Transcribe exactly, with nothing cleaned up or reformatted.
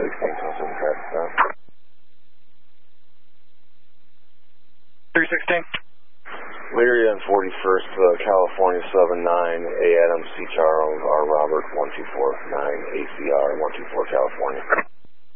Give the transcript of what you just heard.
sixteen, twenty-seven, traffic stop. three sixteen. Leary on forty-first, uh, California, seven nine, A Adam, C Charles, R Robert, one two four nine, A C R, one two four, California.